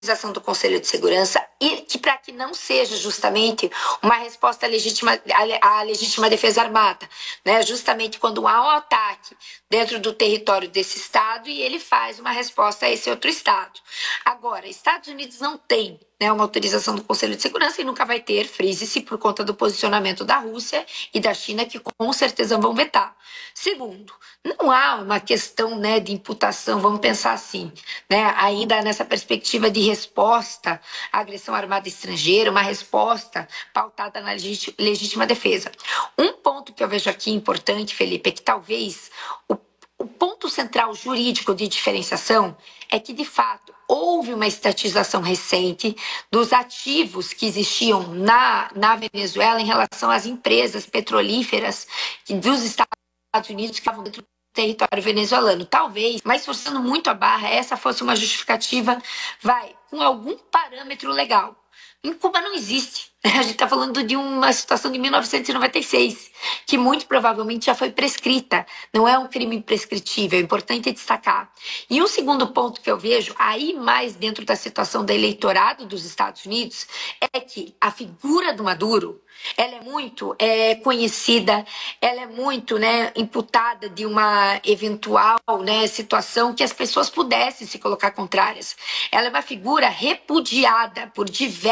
autorização do Conselho de Segurança e que para que não seja justamente uma resposta legítima à legítima defesa armada, né? Justamente quando há um ataque dentro do território desse Estado e ele faz uma resposta a esse outro Estado. Agora, Estados Unidos não tem, né, uma autorização do Conselho de Segurança e nunca vai ter, frise-se, por conta do posicionamento da Rússia e da China, que com certeza vão vetar. Segundo, não há uma questão, né, de imputação, vamos pensar assim, né, ainda nessa perspectiva de resposta à agressão armada estrangeira, uma resposta pautada na legítima defesa. Um ponto que eu vejo aqui importante, Felipe, é que talvez o ponto central jurídico de diferenciação é que, de fato, houve uma estatização recente dos ativos que existiam na Venezuela em relação às empresas petrolíferas dos Estados Unidos que estavam dentro do território venezuelano. Talvez, mas forçando muito a barra, essa fosse uma justificativa, com algum parâmetro legal. Em Cuba não existe. A gente está falando de uma situação de 1996, que muito provavelmente já foi prescrita. Não é um crime imprescritível, é importante destacar. E um segundo ponto que eu vejo, aí mais dentro da situação do eleitorado dos Estados Unidos, é que a figura do Maduro, ela é muito conhecida, ela é muito, né, imputada de uma eventual, né, situação que as pessoas pudessem se colocar contrárias. Ela é uma figura repudiada por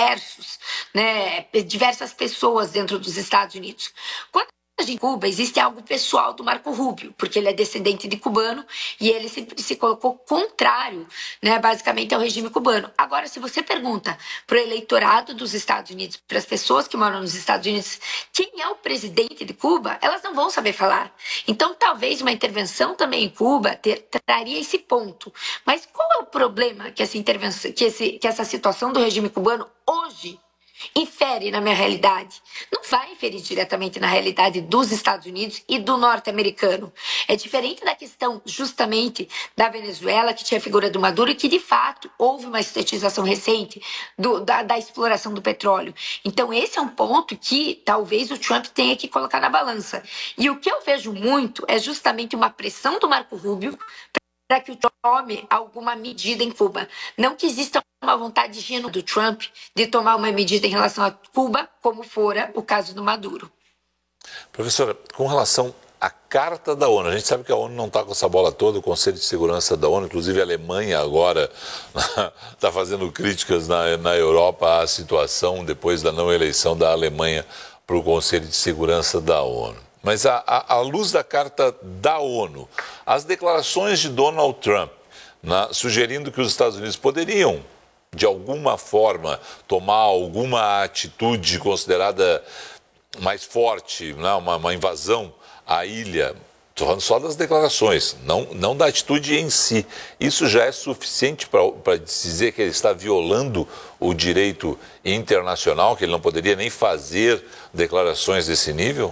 diversas pessoas dentro dos Estados Unidos. Quando em Cuba existe algo pessoal do Marco Rubio, porque ele é descendente de cubano e ele se colocou contrário, né, basicamente ao regime cubano. Agora, se você pergunta para o eleitorado dos Estados Unidos, para as pessoas que moram nos Estados Unidos, quem é o presidente de Cuba, elas não vão saber falar. Então, talvez uma intervenção também em Cuba traria esse ponto. Mas qual é o problema que essa intervenção, que essa situação do regime cubano hoje infere na minha realidade? Não vai inferir diretamente na realidade dos Estados Unidos e do norte-americano. É diferente da questão justamente da Venezuela, que tinha a figura do Maduro e que de fato houve uma estatização recente da exploração do petróleo. Então esse é um ponto que talvez o Trump tenha que colocar na balança. E o que eu vejo muito é justamente uma pressão do Marco Rubio para que o Trump tome alguma medida em Cuba. Não que exista uma vontade genuína do Trump de tomar uma medida em relação a Cuba, como fora o caso do Maduro. Professora, com relação à Carta da ONU, a gente sabe que a ONU não está com essa bola toda, o Conselho de Segurança da ONU, inclusive a Alemanha agora está fazendo críticas na Europa à situação depois da não eleição da Alemanha para o Conselho de Segurança da ONU. Mas à luz da Carta da ONU, as declarações de Donald Trump, sugerindo que os Estados Unidos poderiam, de alguma forma, tomar alguma atitude considerada mais forte, uma invasão à ilha, estou falando só das declarações, não da atitude em si. Isso já é suficiente para dizer que ele está violando o direito internacional, que ele não poderia nem fazer declarações desse nível?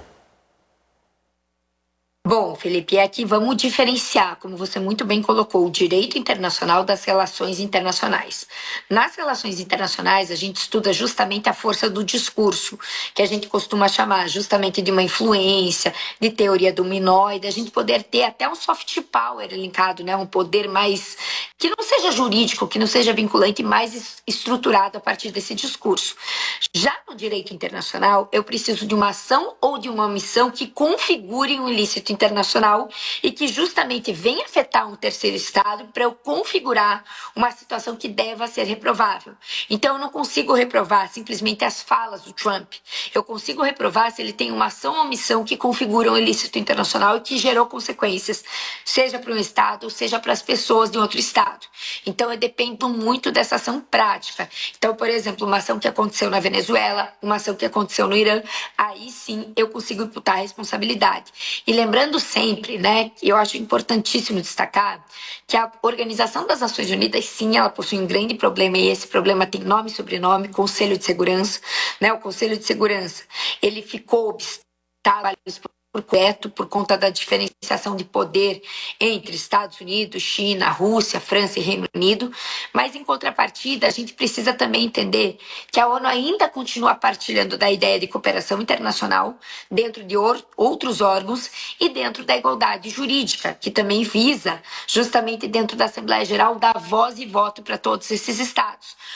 Bom, Felipe, aqui vamos diferenciar, como você muito bem colocou, o direito internacional das relações internacionais. Nas relações internacionais, a gente estuda justamente a força do discurso, que a gente costuma chamar justamente de uma influência, de teoria dominoide, a gente poder ter até um soft power linkado, né? Um poder mais, que não seja jurídico, que não seja vinculante, mais estruturado a partir desse discurso. Já no direito internacional, eu preciso de uma ação ou de uma omissão que configure um ilícito internacional e que justamente venha afetar um terceiro Estado para eu configurar uma situação que deva ser reprovável. Então, eu não consigo reprovar simplesmente as falas do Trump. Eu consigo reprovar se ele tem uma ação ou omissão que configura um ilícito internacional e que gerou consequências, seja para um Estado, seja para as pessoas de outro Estado. Então, eu dependo muito dessa ação prática. Então, por exemplo, uma ação que aconteceu na Venezuela, uma ação que aconteceu no Irã, aí sim eu consigo imputar a responsabilidade. E lembrando sempre, né, que eu acho importantíssimo destacar que a Organização das Nações Unidas, sim, ela possui um grande problema e esse problema tem nome e sobrenome, Conselho de Segurança, né, o Conselho de Segurança, ele ficou obstáculo por conta da diferenciação de poder entre Estados Unidos, China, Rússia, França e Reino Unido, mas em contrapartida a gente precisa também entender que a ONU ainda continua partilhando da ideia de cooperação internacional dentro de outros órgãos e dentro da igualdade jurídica, que também visa justamente dentro da Assembleia Geral dar voz e voto para todos esses estados.